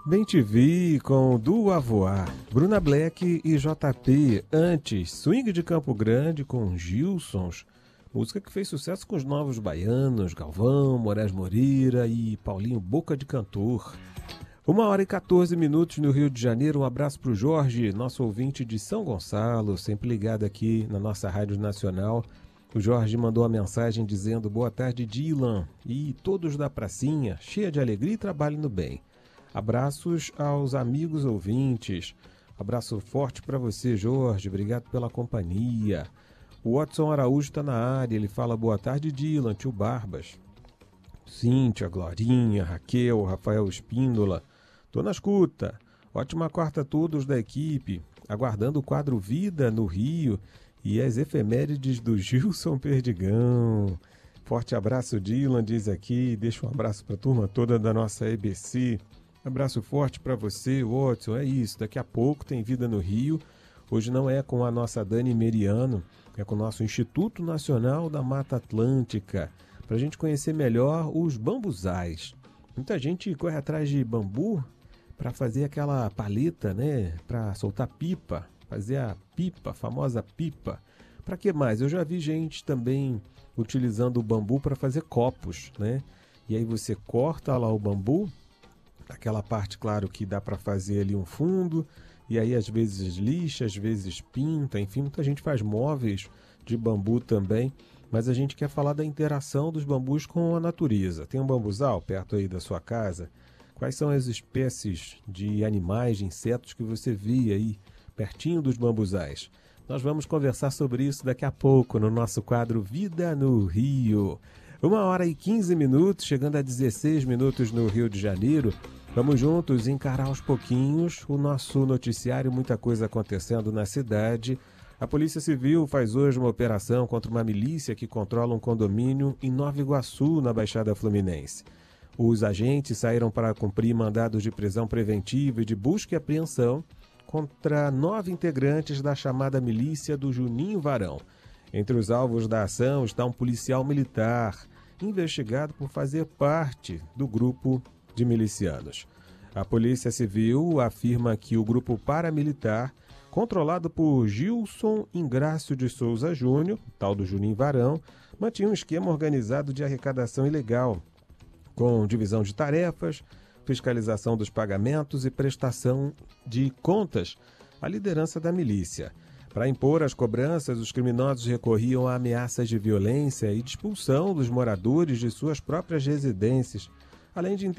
Bem te vi com Do A Voar, Bruna Black e JP. Antes, Swing de Campo Grande com Gilsons, música que fez sucesso com os Novos Baianos, Galvão, Moraes Moreira e Paulinho Boca de Cantor. 1h14 no Rio de Janeiro. Um abraço para o Jorge, nosso ouvinte de São Gonçalo, sempre ligado aqui na nossa Rádio Nacional. O Jorge mandou uma mensagem dizendo: boa tarde, Dylan, e todos da pracinha, cheia de alegria e trabalho no bem. Abraços aos amigos ouvintes. Abraço forte para você, Jorge. Obrigado pela companhia. O Watson Araújo está na área. Ele fala: boa tarde, Dylan, tio Barbas, Cíntia, Glorinha, Raquel, Rafael Espíndola. Tô na escuta. Ótima quarta a todos da equipe. Aguardando o quadro Vida no Rio e as efemérides do Gilson Perdigão. Forte abraço, Dylan, diz aqui. Deixa um abraço para a turma toda da nossa EBC. Abraço forte para você, Watson. É isso, daqui a pouco tem Vida no Rio. Hoje não é com a nossa Dani Meriano, é com o nosso Instituto Nacional da Mata Atlântica, para a gente conhecer melhor os bambuzais. Muita gente corre atrás de bambu para fazer aquela paleta, né? Para soltar pipa, fazer a pipa, a famosa pipa. Para que mais? Eu já vi gente também utilizando o bambu para fazer copos, né? E aí você corta lá o bambu, aquela parte, claro, que dá para fazer ali um fundo, e aí às vezes lixa, às vezes pinta, enfim, muita gente faz móveis de bambu também, mas a gente quer falar da interação dos bambus com a natureza. Tem um bambuzal perto aí da sua casa? Quais são as espécies de animais, de insetos que você vê aí pertinho dos bambuzais? Nós vamos conversar sobre isso daqui a pouco no nosso quadro Vida no Rio. 1h15, chegando a 16 minutos no Rio de Janeiro. Vamos juntos encarar aos pouquinhos o nosso noticiário, muita coisa acontecendo na cidade. A Polícia Civil faz hoje uma operação contra uma milícia que controla um condomínio em Nova Iguaçu, na Baixada Fluminense. Os agentes saíram para cumprir mandados de prisão preventiva e de busca e apreensão contra 9 integrantes da chamada milícia do Juninho Varão. Entre os alvos da ação está um policial militar, investigado por fazer parte do grupo de milicianos. A Polícia Civil afirma que o grupo paramilitar, controlado por Gilson Ingrácio de Souza Júnior, tal do Juninho Varão, mantinha um esquema organizado de arrecadação ilegal, com divisão de tarefas, fiscalização dos pagamentos e prestação de contas à liderança da milícia. Para impor as cobranças, os criminosos recorriam a ameaças de violência e de expulsão dos moradores de suas próprias residências, além de